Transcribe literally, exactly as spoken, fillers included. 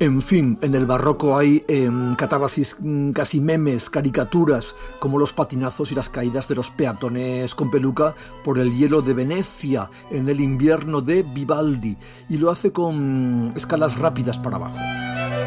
En fin, en el barroco hay eh, catábasis, casi memes, caricaturas, como los patinazos y las caídas de los peatones con peluca por el hielo de Venecia en el invierno de Vivaldi, y lo hace con escalas rápidas para abajo.